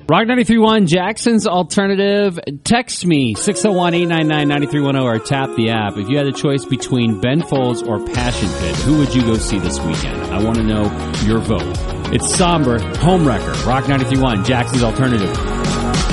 Rock 93.1, Jackson's Alternative. Text me, 601-899-9310, or tap the app. If you had a choice between Ben Folds or Passion Pit, who would you go see this weekend? I want to know your vote. It's Somber, Homewrecker, Rock 93.1, Jackson's Alternative.